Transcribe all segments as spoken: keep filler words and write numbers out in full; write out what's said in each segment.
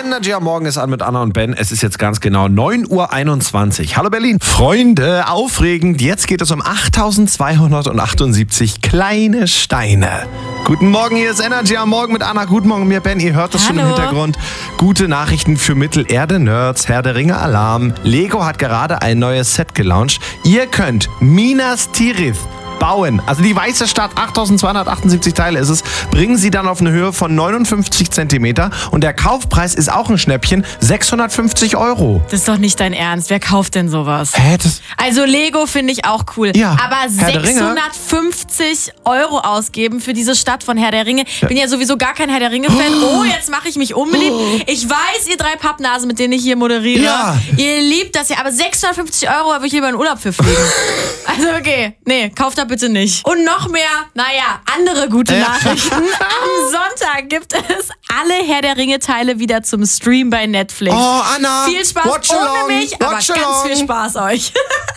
Energy am Morgen ist an mit Anna und Ben. Es ist jetzt ganz genau neun Uhr einundzwanzig. Hallo Berlin. Freunde, aufregend. Jetzt geht es um achttausendzweihundertachtundsiebzig kleine Steine. Guten Morgen, hier ist Energy am Morgen mit Anna. Guten Morgen, mir Ben. Ihr hört das schon im Hintergrund. Gute Nachrichten für Mittelerde-Nerds. Herr der Ringe Alarm. Lego hat gerade ein neues Set gelauncht. Ihr könnt Minas Tirith bauen. Also die weiße Stadt, achttausendzweihundertachtundsiebzig Teile ist es, bringen sie dann auf eine Höhe von neunundfünfzig Zentimeter und der Kaufpreis ist auch ein Schnäppchen, sechshundertfünfzig Euro. Das ist doch nicht dein Ernst. Wer kauft denn sowas? Hä? Das Also Lego finde ich auch cool. Ja, aber Herr der Ringe. sechshundertfünfzig Euro ausgeben für diese Stadt von Herr der Ringe. Ich bin ja sowieso gar kein Herr der Ringe-Fan. Oh, jetzt mache ich mich unbeliebt. Ich weiß, ihr drei Pappnasen, mit denen ich hier moderiere, Ja. ihr liebt das ja, aber sechshundertfünfzig Euro würde ich lieber in Urlaub für fliegen. Also okay, nee, kauft da bitte nicht. Und noch mehr, naja, andere gute Nachrichten. Am Sonntag gibt es alle Herr der Ringe-Teile wieder zum Stream bei Netflix. Oh, Anna. Viel Spaß Watch ohne along, mich, aber watch ganz along. viel Spaß euch.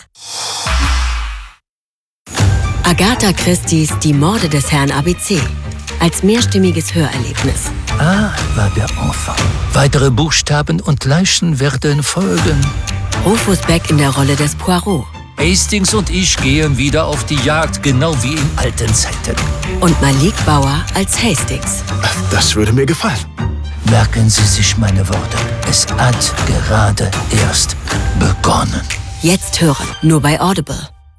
Agatha Christie's Die Morde des Herrn A B C. Als mehrstimmiges Hörerlebnis. Ah, war der Enfant. Weitere Buchstaben und Leichen werden folgen. Rufus Beck in der Rolle des Poirot. Hastings und ich gehen wieder auf die Jagd, genau wie in alten Zeiten. Und Malik Bauer als Hastings. Das würde mir gefallen. Merken Sie sich meine Worte. Es hat gerade erst begonnen. Jetzt hören, nur bei Audible.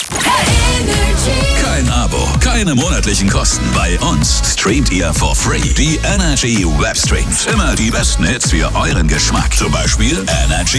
Kein Abo, keine monatlichen Kosten. Bei uns streamt ihr for free die Energy Webstreams. Immer die besten Hits für euren Geschmack. Zum Beispiel Energy